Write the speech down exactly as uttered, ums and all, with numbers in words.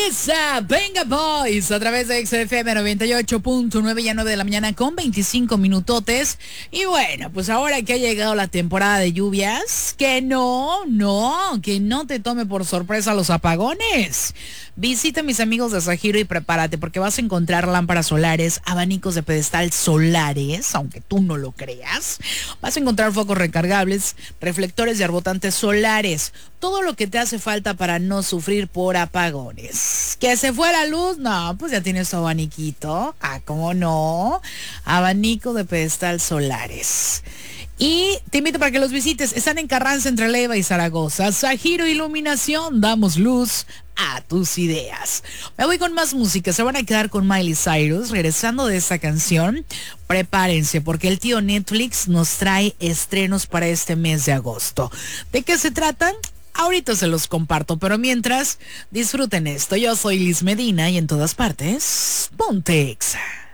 Esa, venga boys, a través de X F M noventa y ocho punto nueve, ya nueve de la mañana con veinticinco minutotes. Y bueno, pues ahora que ha llegado la temporada de lluvias, que no, no, que no te tome por sorpresa los apagones. Visita a mis amigos de Sajiro y prepárate porque vas a encontrar lámparas solares, abanicos de pedestal solares, aunque tú no lo creas. Vas a encontrar focos recargables, reflectores y arbotantes solares. Todo lo que te hace falta para no sufrir por apagones. ¿Que se fue la luz? No, pues ya tienes tu abaniquito. Ah, ¿cómo no? Abanico de pedestal solares. Y te invito para que los visites. Están en Carranza, entre Leyva y Zaragoza. Sajiro Iluminación, damos luz a tus ideas. Me voy con más música. Se van a quedar con Miley Cyrus. Regresando de esta canción, prepárense porque el tío Netflix nos trae estrenos para este mes de agosto. ¿De qué se tratan? Ahorita se los comparto, pero mientras, disfruten esto. Yo soy Liz Medina y en todas partes, Ponte Exa.